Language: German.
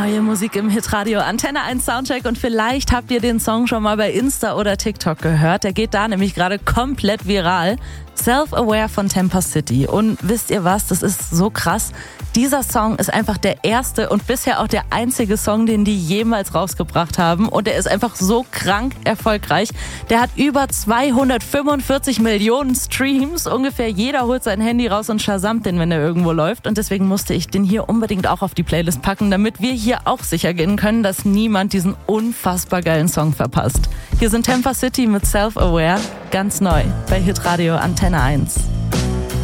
Neue Musik im Hitradio Antenne 1 Soundcheck und vielleicht habt ihr den Song schon mal bei Insta oder TikTok gehört. Der geht da nämlich gerade komplett viral. Self-Aware von Temper City. Und wisst ihr was? Das ist so krass. Dieser Song ist einfach der erste und bisher auch der einzige Song, den die jemals rausgebracht haben. Und der ist einfach so krank erfolgreich. Der hat über 245 Millionen Streams. Ungefähr jeder holt sein Handy raus und shazamt den, wenn er irgendwo läuft. Und deswegen musste ich den hier unbedingt auch auf die Playlist packen, damit wir hier auch sicher gehen können, dass niemand diesen unfassbar geilen Song verpasst. Hier sind Temper City mit Self-Aware, ganz neu bei Hitradio Antenne 1.